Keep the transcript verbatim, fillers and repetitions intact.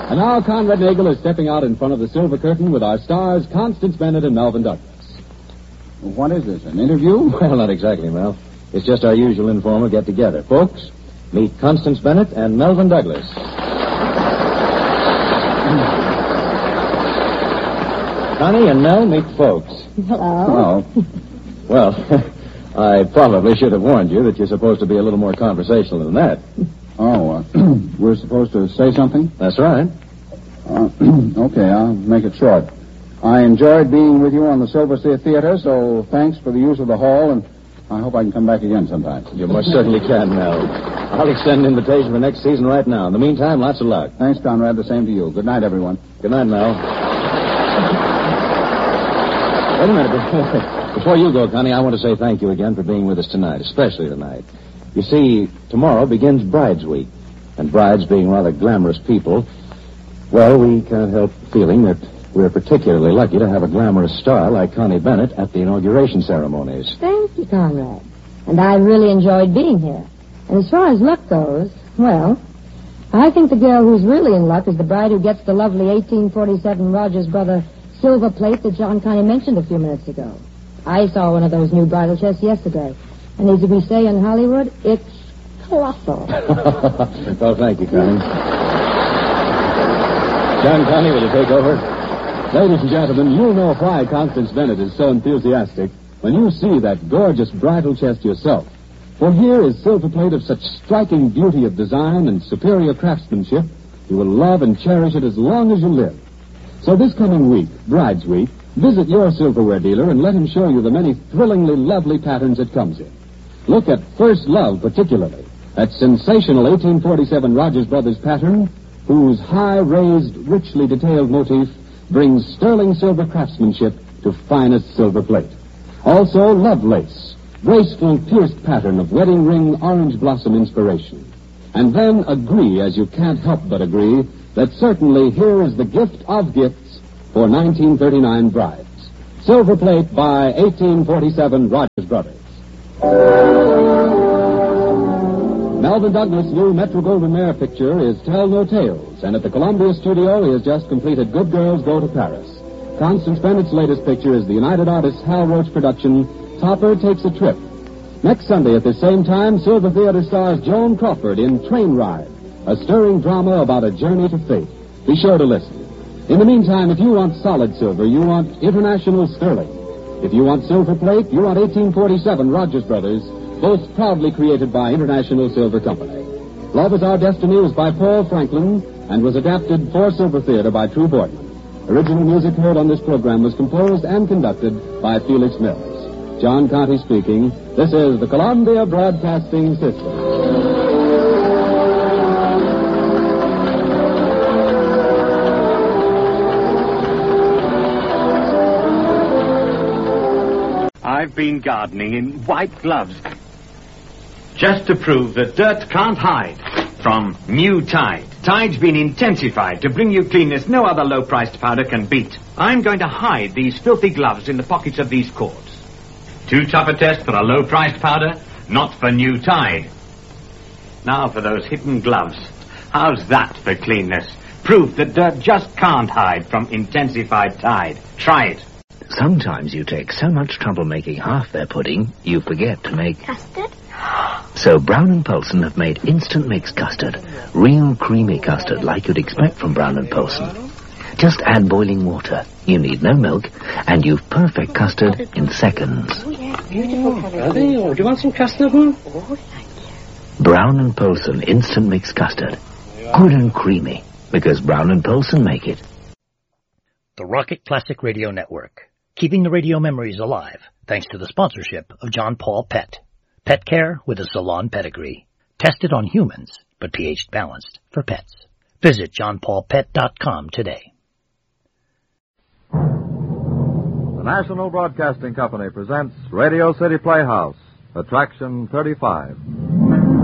And now Conrad Nagel is stepping out in front of the silver curtain with our stars, Constance Bennett and Melvin Douglas. What is this, an interview? Well, not exactly, Mel. It's just our usual informal get-together. Folks, meet Constance Bennett and Melvin Douglas. Connie and Mel, meet the folks. Hello. Hello. Well, I probably should have warned you that you're supposed to be a little more conversational than that. Oh, uh, we're supposed to say something? That's right. Uh, okay, I'll make it short. I enjoyed being with you on the Silver Sea Theater, so thanks for the use of the hall, and I hope I can come back again sometime. You most certainly can, Mel. I'll extend an invitation for next season right now. In the meantime, lots of luck. Thanks, Conrad. The same to you. Good night, everyone. Good night, Mel. Wait a minute. Before you go, Connie, I want to say thank you again for being with us tonight, especially tonight. You see, tomorrow begins Brides Week, and brides being rather glamorous people, well, we can't help feeling that we're particularly lucky to have a glamorous star like Connie Bennett at the inauguration ceremonies. Thank you, Conrad. And I really enjoyed being here. And as far as luck goes, well, I think the girl who's really in luck is the bride who gets the lovely eighteen forty-seven Rogers Brother silver plate that John Connie mentioned a few minutes ago. I saw one of those new bridal chests yesterday. And as we say in Hollywood, it's colossal. Well, thank you, Connie. John Connie, will you take over? Ladies and gentlemen, you'll know why Constance Bennett is so enthusiastic when you see that gorgeous bridal chest yourself. For here is silver plate of such striking beauty of design and superior craftsmanship, you will love and cherish it as long as you live. So this coming week, Brides Week, visit your silverware dealer and let him show you the many thrillingly lovely patterns it comes in. Look at First Love particularly, that sensational eighteen forty-seven Rogers Brothers pattern, whose high-raised, richly detailed motif brings sterling silver craftsmanship to finest silver plate. Also, Love Lace, graceful pierced pattern of wedding ring orange blossom inspiration. And then agree, as you can't help but agree, that certainly here is the gift of gifts for nineteen thirty-nine brides. Silver plate by eighteen forty-seven Rogers Brothers. Melvin Douglas' new Metro-Goldwyn-Mayer picture is Tell No Tales, and at the Columbia studio he has just completed Good Girls Go to Paris. Constance Bennett's latest picture is the United Artists Hal Roach production, Topper Takes a Trip. Next Sunday at the same time, Silver Theater stars Joan Crawford in Train Ride, a stirring drama about a journey to fate. Be sure to listen. In the meantime, if you want solid silver, you want international sterling. If you want silver plate, you want eighteen forty-seven Rogers Brothers, both proudly created by International Silver Company. Love is Our Destiny was by Paul Franklin and was adapted for Silver Theater by True Boardman. Original music heard on this program was composed and conducted by Felix Mills. John Conte speaking. This is the Columbia Broadcasting System. I've been gardening in white gloves just to prove that dirt can't hide from new Tide. Tide's been intensified to bring you cleanness no other low-priced powder can beat. I'm going to hide these filthy gloves in the pockets of these cords. Too tough a test for a low-priced powder? Not for new Tide. Now for those hidden gloves. How's that for cleanness? Proof that dirt just can't hide from intensified Tide. Try it. Sometimes you take so much trouble making half their pudding, you forget to make... Custard? So Brown and Polson have made instant mix custard. Real creamy custard like you'd expect from Brown and Polson. Just add boiling water. You need no milk, and you've perfect custard in seconds. Oh, yeah, beautiful colour. Are they? Oh, do you want some custard, hmm? Oh, thank you. Brown and Polson instant mix custard. Good and creamy, because Brown and Polson make it. The Rocket Classic Radio Network. Keeping the radio memories alive, thanks to the sponsorship of John Paul Pet. Pet care with a salon pedigree. Tested on humans, but pH balanced for pets. Visit john paul pet dot com today. The National Broadcasting Company presents Radio City Playhouse, Attraction thirty-five.